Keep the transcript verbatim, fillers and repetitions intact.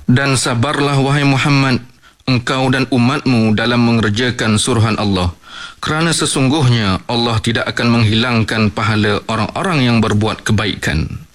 Dan sabarlah wahai Muhammad, engkau dan umatmu dalam mengerjakan suruhan Allah, kerana sesungguhnya Allah tidak akan menghilangkan pahala orang-orang yang berbuat kebaikan.